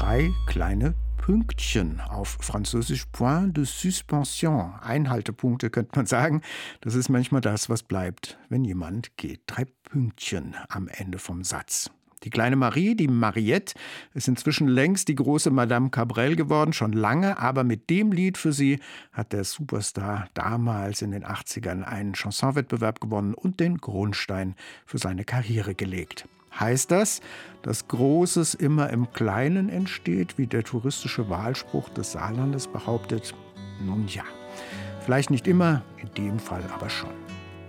3 kleine Pünktchen, auf Französisch Point de Suspension. Einhaltepunkte könnte man sagen. Das ist manchmal das, was bleibt, wenn jemand geht. 3 Pünktchen am Ende vom Satz. Die kleine Marie, die Mariette, ist inzwischen längst die große Madame Cabrel geworden, schon lange, aber mit dem Lied für sie hat der Superstar damals in den 80ern einen Chansonwettbewerb gewonnen und den Grundstein für seine Karriere gelegt. Heißt das, dass Großes immer im Kleinen entsteht, wie der touristische Wahlspruch des Saarlandes behauptet? Nun ja, vielleicht nicht immer, in dem Fall aber schon.